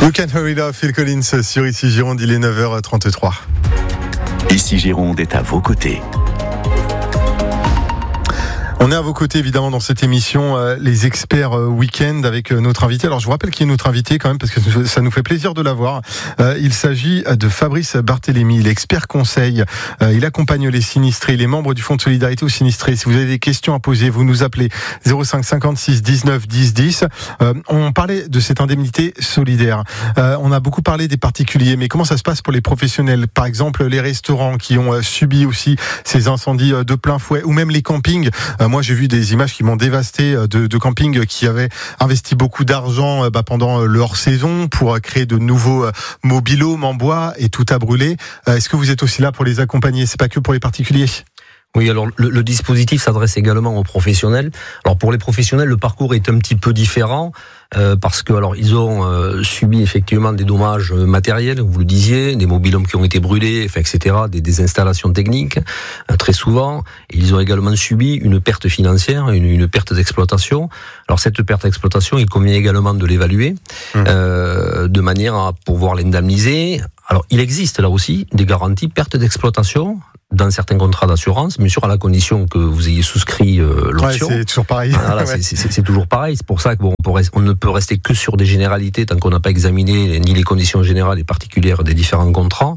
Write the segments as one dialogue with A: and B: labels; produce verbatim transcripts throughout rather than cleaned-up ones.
A: You Can Hurry Love, Phil Collins sur Ici Gironde, il est neuf heures trente-trois.
B: Ici Gironde est à vos côtés.
A: On est à vos côtés évidemment dans cette émission euh, les experts euh, week-end avec euh, notre invité. Alors je vous rappelle qui est notre invité quand même parce que ça nous fait plaisir de l'avoir. Euh, il s'agit de Fabrice Barthélémy, il est expert conseil. Euh, il accompagne les sinistrés, il est membre du Fonds de solidarité aux sinistrés. Si vous avez des questions à poser, vous nous appelez zéro cinq cinquante-six dix-neuf dix dix. Euh, on parlait de cette indemnité solidaire. Euh, on a beaucoup parlé des particuliers, mais comment ça se passe pour les professionnels? Par exemple les restaurants qui ont euh, subi aussi ces incendies euh, de plein fouet, ou même les campings. Euh, Moi, j'ai vu des images qui m'ont dévasté de, de campings qui avaient investi beaucoup d'argent bah, pendant leur saison pour créer de nouveaux mobil-homes en bois et tout a brûlé. Est-ce que vous êtes aussi là pour les accompagner? C'est pas que pour les particuliers?
C: Oui, alors le, le dispositif s'adresse également aux professionnels. Alors pour les professionnels, le parcours est un petit peu différent euh, parce que alors ils ont euh, subi effectivement des dommages matériels, vous le disiez, des mobil-homes qui ont été brûlés, enfin, et cetera, des, des installations techniques euh, très souvent. Et ils ont également subi une perte financière, une, une perte d'exploitation. Alors cette perte d'exploitation, il convient également de l'évaluer mmh. euh, de manière à pouvoir l'indemniser. Alors il existe là aussi des garanties perte d'exploitation dans certains contrats d'assurance, bien sûr à la condition que vous ayez souscrit euh, l'option.
A: Ouais, c'est toujours pareil.
C: Voilà, ouais. c'est, c'est, c'est toujours pareil. C'est pour ça que bon, on, peut, on ne peut rester que sur des généralités tant qu'on n'a pas examiné ni les conditions générales et particulières des différents contrats.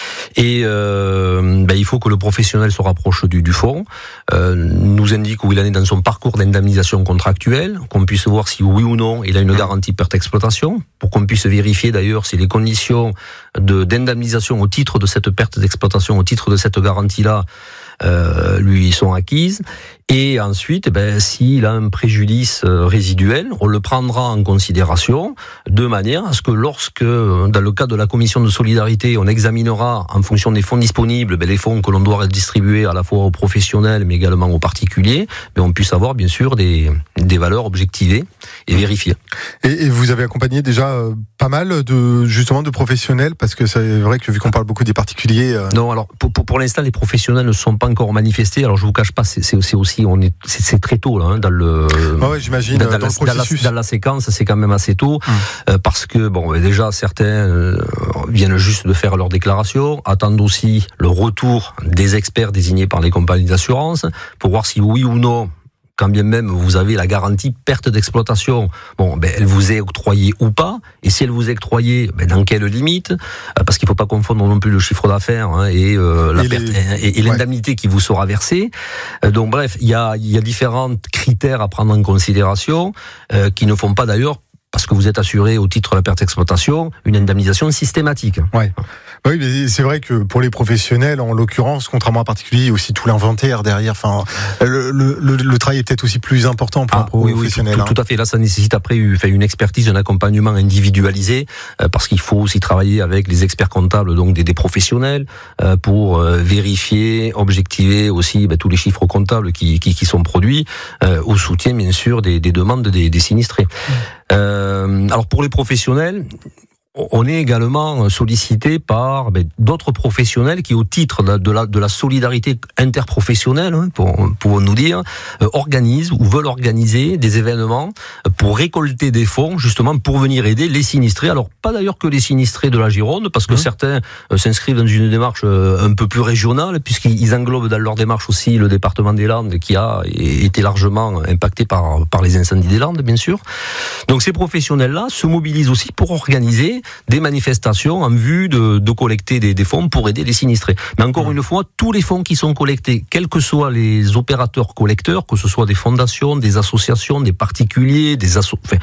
C: Et euh, ben, il faut que le professionnel se rapproche du, du fonds, euh, nous indique où il en est dans son parcours d'indemnisation contractuelle, qu'on puisse voir si oui ou non il a une garantie perte exploitation, pour qu'on puisse vérifier d'ailleurs si les conditions de, d'indemnisation au titre de cette perte d'exploitation, au titre de cette garantie là euh, lui sont acquises. Et ensuite, ben, s'il a un préjudice résiduel, on le prendra en considération de manière à ce que lorsque, dans le cadre de la commission de solidarité, on examinera en fonction des fonds disponibles, ben, les fonds que l'on doit distribuer à la fois aux professionnels mais également aux particuliers, ben, on puisse avoir bien sûr des, des valeurs objectivées et vérifiées.
A: Et, et vous avez accompagné déjà euh, pas mal de justement de professionnels, parce que c'est vrai que vu qu'on parle beaucoup des particuliers. Euh...
C: Non, alors pour, pour, pour l'instant, les professionnels ne sont pas encore manifestés. Alors je vous cache pas, c'est, c'est, c'est aussi on est c'est, c'est très tôt là hein, dans le
A: ah ouais, j'imagine
C: dans,
A: dans,
C: dans,
A: le processus.
C: dans, la, dans la séquence, c'est quand même assez tôt hum. euh, parce que bon déjà certains euh, viennent juste de faire leur déclaration, attendent aussi le retour des experts désignés par les compagnies d'assurance pour voir si oui ou non, quand bien même vous avez la garantie perte d'exploitation, bon, ben, elle vous est octroyée ou pas, et si elle vous est octroyée, ben, dans quelle limite, parce qu'il ne faut pas confondre non plus le chiffre d'affaires hein, et, euh, la
A: et,
C: perte,
A: les...
C: et, et l'indemnité ouais. qui vous sera versée. Donc bref, il y a, y a différents critères à prendre en considération, euh, qui ne font pas d'ailleurs, parce que vous êtes assuré au titre de la perte d'exploitation, une indemnisation systématique.
A: Ouais. Oui, mais c'est vrai que pour les professionnels, en l'occurrence, contrairement à un particulier, il y a aussi tout l'inventaire derrière. Enfin, le, le, le, le travail est peut-être aussi plus important pour ah, un professionnel.
C: Oui, oui, tout, tout, tout à fait. Là, ça nécessite après une expertise, un accompagnement individualisé, euh, parce qu'il faut aussi travailler avec les experts comptables, donc des, des professionnels, euh, pour euh, vérifier, objectiver aussi bah, tous les chiffres comptables qui, qui, qui sont produits, euh, au soutien bien sûr des, des demandes des, des sinistrés. Mmh. Euh, alors pour les professionnels, on est également sollicité par ben, d'autres professionnels qui, au titre de la, de la, de la solidarité interprofessionnelle, hein, pour, pour nous dire, euh, organisent ou veulent organiser des événements pour récolter des fonds, justement pour venir aider les sinistrés. Alors, pas d'ailleurs que les sinistrés de la Gironde, parce que mmh. certains euh, s'inscrivent dans une démarche euh, un peu plus régionale, puisqu'ils englobent dans leur démarche aussi le département des Landes, qui a été largement impacté par, par les incendies des Landes, bien sûr. Donc, ces professionnels-là se mobilisent aussi pour organiser des manifestations en vue de, de collecter des, des fonds pour aider les sinistrés. Mais encore mmh. une fois, tous les fonds qui sont collectés, quels que soient les opérateurs collecteurs, que ce soit des fondations, des associations, des particuliers, des asso... enfin,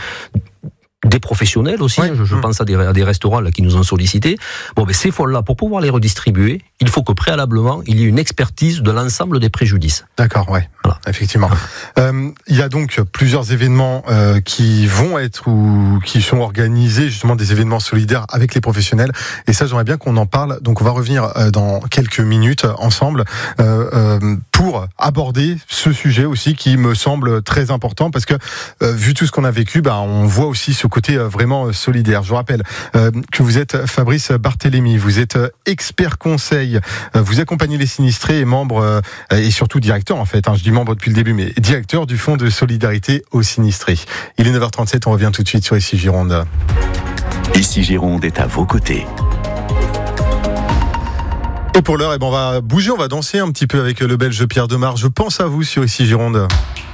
C: des professionnels aussi, oui. je, je pense à des, à des restaurants là, qui nous ont sollicité. Bon, ben, ces fonds-là, pour pouvoir les redistribuer, il faut que préalablement, il y ait une expertise de l'ensemble des préjudices.
A: D'accord, ouais, voilà. Effectivement. Euh, il y a donc plusieurs événements euh, qui vont être ou qui sont organisés, justement des événements solidaires avec les professionnels. Et ça, j'aimerais bien qu'on en parle. Donc, on va revenir euh, dans quelques minutes ensemble euh, euh, pour aborder ce sujet aussi qui me semble très important parce que euh, vu tout ce qu'on a vécu, bah, on voit aussi ce côté vraiment solidaire. Je vous rappelle euh, que vous êtes Fabrice Barthélémy, vous êtes expert conseil, euh, vous accompagnez les sinistrés et membre, euh, et surtout directeur en fait, hein, je dis membre depuis le début, mais directeur du Fonds de solidarité aux sinistrés. Il est neuf heures trente-sept, on revient tout de suite sur Ici Gironde.
B: Ici Gironde est à vos côtés.
A: Et pour l'heure, eh ben on va bouger, on va danser un petit peu avec le Belge Pierre Demar. Je pense à vous sur Ici Gironde.